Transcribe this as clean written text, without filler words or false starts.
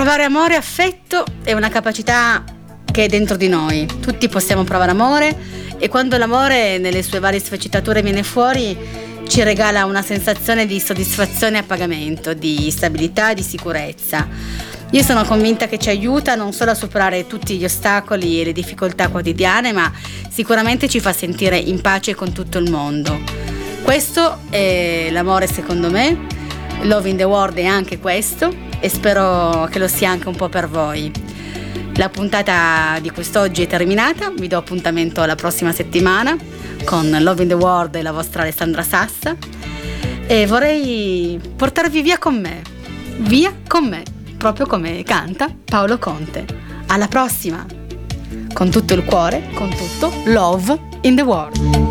Provare amore e affetto è una capacità che è dentro di noi. Tutti possiamo provare amore, e quando l'amore nelle sue varie sfaccettature viene fuori ci regala una sensazione di soddisfazione e appagamento, di stabilità e di sicurezza. Io sono convinta che ci aiuta non solo a superare tutti gli ostacoli e le difficoltà quotidiane, ma sicuramente ci fa sentire in pace con tutto il mondo. Questo è l'amore, secondo me. Love in the World è anche questo, e spero che lo sia anche un po' per voi. La puntata di quest'oggi è terminata, vi do appuntamento alla prossima settimana con Love in the World e la vostra Alessandra Sassa, e vorrei portarvi via con me, proprio come canta Paolo Conte. Alla prossima, con tutto il cuore, con tutto Love in the World.